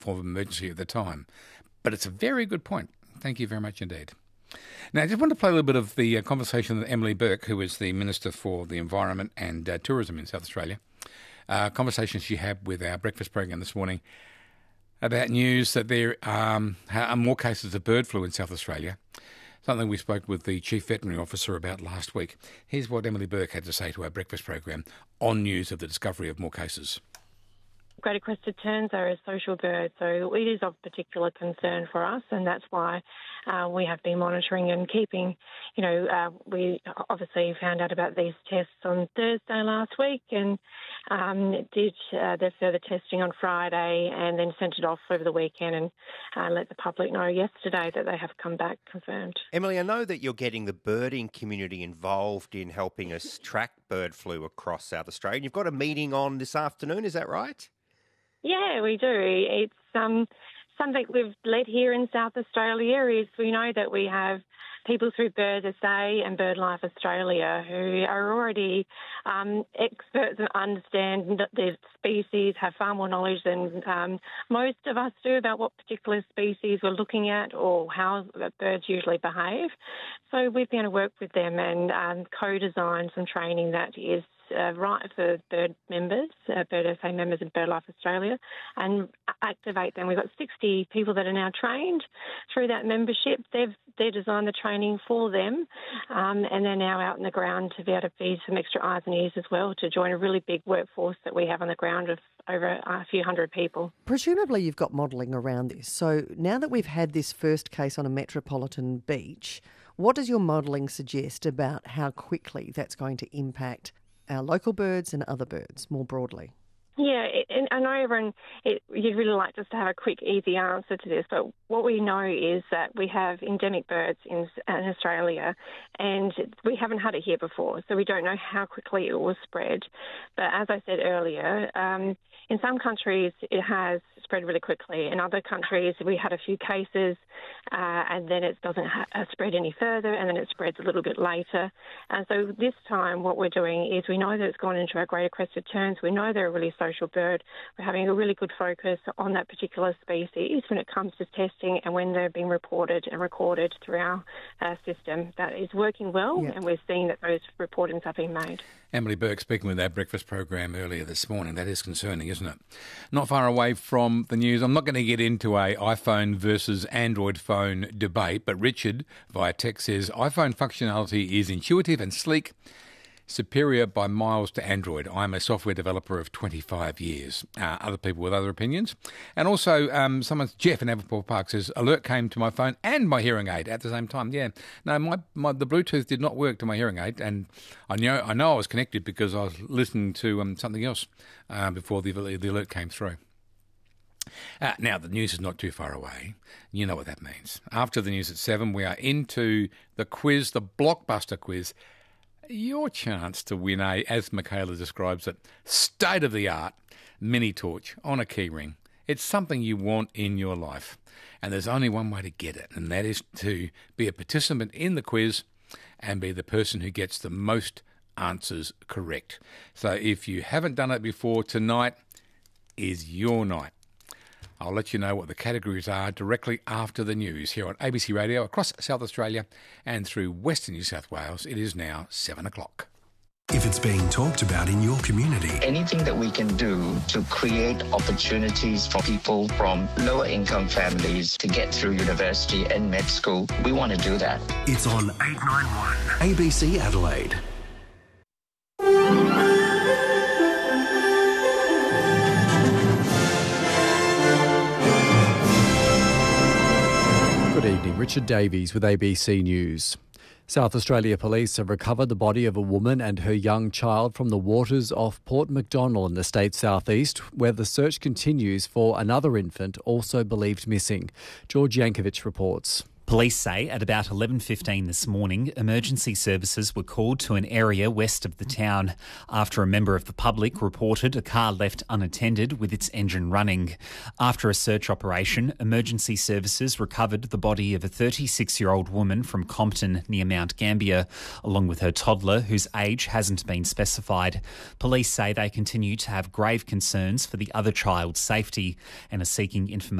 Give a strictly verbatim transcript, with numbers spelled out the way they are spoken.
form of emergency at the time. But it's a very good point. Thank you very much indeed. Now, I just want to play a little bit of the uh, conversation with Emily Burke, who is the Minister for the Environment and uh, Tourism in South Australia. Uh, conversation she had with our breakfast program this morning about news that there um, are more cases of bird flu in South Australia, something we spoke with the Chief Veterinary Officer about last week. Here's what Emily Burke had to say to our breakfast program on news of the discovery of more cases. Greater crested terns are a social bird, so it is of particular concern for us, and that's why uh, we have been monitoring and keeping, you know, uh, we obviously found out about these tests on Thursday last week and um, did uh, the further testing on Friday and then sent it off over the weekend and uh, let the public know yesterday that they have come back confirmed. Emily, I know that you're getting the birding community involved in helping us track bird flu across South Australia. You've got a meeting on this afternoon, is that right? Yeah, we do. It's um, something we've led here in South Australia is we know that we have people through Bird S A and BirdLife Australia who are already um, experts and understand the species, have far more knowledge than um, most of us do about what particular species we're looking at or how birds usually behave. So we've been able to work with them and um, co-design some training that is Uh, right for bird members, uh, Bird S A members and BirdLife Australia, and activate them. We've got sixty people that are now trained through that membership. They've they designed the training for them, um, and they're now out on the ground to be able to be some extra eyes and ears as well to join a really big workforce that we have on the ground of over a few hundred people. Presumably you've got modelling around this. So now that we've had this first case on a metropolitan beach, what does your modelling suggest about how quickly that's going to impact our local birds and other birds more broadly? Yeah, and I know everyone, it, you'd really like just to have a quick, easy answer to this, but what we know is that we have endemic birds in, in Australia and we haven't had it here before, so we don't know how quickly it will spread. But as I said earlier, um, in some countries it has spread really quickly. In other countries we had a few cases uh, and then it doesn't ha- spread any further and then it spreads a little bit later. And so this time what we're doing is we know that it's gone into our greater crested terns. We know they're a really social bird. We're having a really good focus on that particular species when it comes to testing and when they're being reported and recorded through our uh, system. That is working well, yep. And we're seeing that those reportings are being made. Emily Burke speaking with our breakfast program earlier this morning. That is concerning, isn't it? Not far away from the news. I'm not going to get into a iPhone versus Android phone debate, but Richard via text says iPhone functionality is intuitive and sleek, superior by miles to Android. I'm a software developer of twenty-five years. Uh, other people with other opinions. And also, um, someone, Jeff in Aberport Park says, alert came to my phone and my hearing aid at the same time. Yeah, no, my, my the Bluetooth did not work to my hearing aid, and I know I know I was connected because I was listening to um, something else uh, before the, the alert came through. Uh, now, the news is not too far away. You know what that means. After the news at seven, we are into the quiz, the blockbuster quiz. Your chance to win a, as Michaela describes it, state-of-the-art mini torch on a keyring. It's something you want in your life. And there's only one way to get it, and that is to be a participant in the quiz and be the person who gets the most answers correct. So if you haven't done it before, tonight is your night. I'll let you know what the categories are directly after the news here on A B C Radio across South Australia and through Western New South Wales. It is now seven o'clock. If it's being talked about in your community. Anything that we can do to create opportunities for people from lower income families to get through university and med school, we want to do that. It's on eight ninety-one A B C Adelaide. Good evening, Richard Davies with A B C News. South Australia Police have recovered the body of a woman and her young child from the waters off Port Macdonnell in the state's southeast, where the search continues for another infant also believed missing. George Yankovic reports. Police say at about eleven fifteen this morning, emergency services were called to an area west of the town after a member of the public reported a car left unattended with its engine running. After a search operation, emergency services recovered the body of a thirty-six-year-old woman from Compton near Mount Gambier, along with her toddler, whose age hasn't been specified. Police say they continue to have grave concerns for the other child's safety and are seeking information